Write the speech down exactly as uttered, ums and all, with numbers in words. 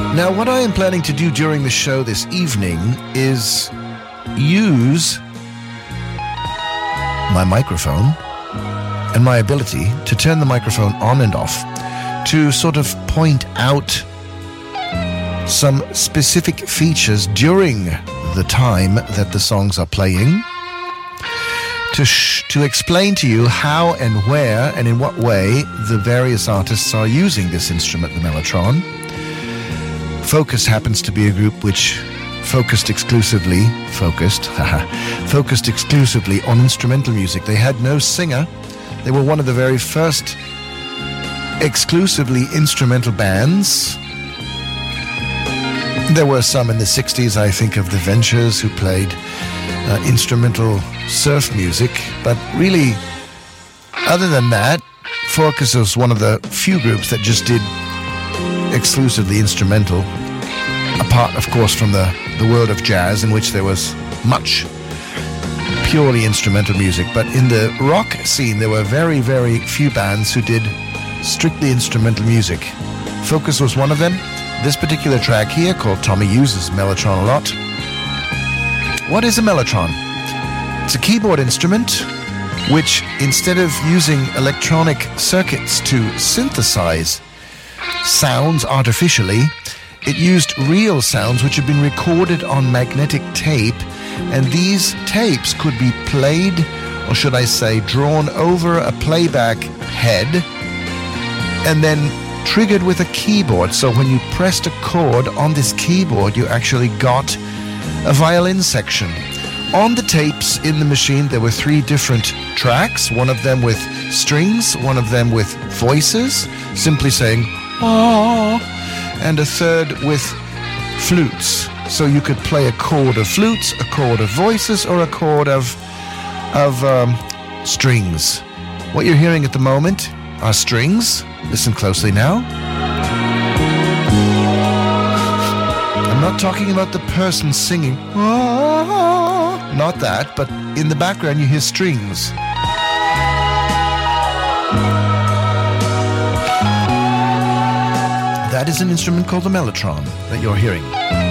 Now, what I am planning to do during the show this evening is use my microphone and my ability to turn the microphone on and off to sort of point out some specific features during the time that the songs are playing, to sh- to explain to you how and where and in what way the various artists are using this instrument, the mellotron. Focus happens to be a group which focused exclusively, focused, focused exclusively on instrumental music. They had no singer. They were one of the very first exclusively instrumental bands. There were some in the sixties, I think of the Ventures, who played uh, instrumental surf music. But really, other than that, Focus was one of the few groups that just did exclusively instrumental, apart, of course, from the, the world of jazz, in which there was much purely instrumental music. But in the rock scene, there were very, very few bands who did strictly instrumental music. Focus was one of them. This particular track here, called Tommy Uses Mellotron a Lot. What is a mellotron? It's a keyboard instrument which, instead of using electronic circuits to synthesize sounds artificially, it used real sounds which had been recorded on magnetic tape, and these tapes could be played, or should I say drawn over a playback head and then triggered with a keyboard. So when you pressed a chord on this keyboard, you actually got a violin section. On the tapes in the machine, there were three different tracks, one of them with strings, one of them with voices, simply saying, "ah," and a third with flutes. So you could play a chord of flutes, a chord of voices, or a chord of, of um, strings. What you're hearing at the moment are strings. Listen closely now. I'm not talking about the person singing, "ah," not that, but in the background you hear strings. That is an instrument called the mellotron that you're hearing.